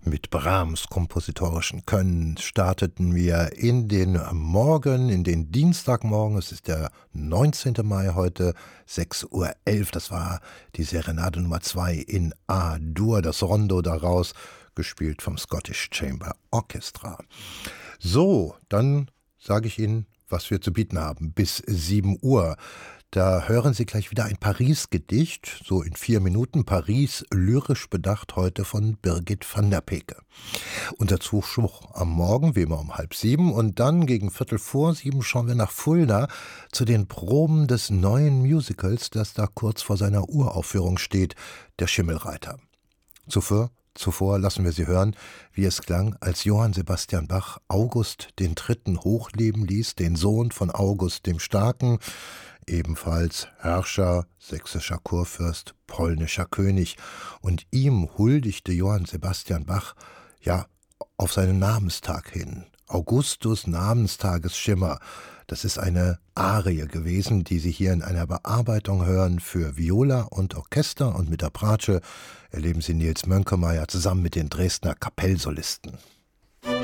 Mit Brahms kompositorischen Können starteten wir in den Morgen, in den Dienstagmorgen. Es ist der 19. Mai heute, 6:11 Uhr. Das war die Serenade Nummer 2 in A-Dur, das Rondo daraus, gespielt vom Scottish Chamber Orchestra. So, dann sage ich Ihnen, was wir zu bieten haben, bis 7 Uhr. Da hören Sie gleich wieder ein Paris-Gedicht, so in 4 Minuten. Paris, lyrisch bedacht, heute von Birgit van der Peke. Unser Zuspruch am Morgen, wie immer um 6:30. Und dann gegen 6:15 schauen wir nach Fulda zu den Proben des neuen Musicals, das da kurz vor seiner Uraufführung steht, der Schimmelreiter. Zuvor lassen wir Sie hören, wie es klang, als Johann Sebastian Bach August III. Hochleben ließ, den Sohn von August dem Starken, ebenfalls Herrscher, sächsischer Kurfürst, polnischer König. Und ihm huldigte Johann Sebastian Bach, ja, auf seinen Namenstag hin. Augustus Namenstagesschimmer. Das ist eine Arie gewesen, die Sie hier in einer Bearbeitung hören für Viola und Orchester, und mit der Bratsche erleben Sie Nils Mönkemeyer zusammen mit den Dresdner Kapellsolisten.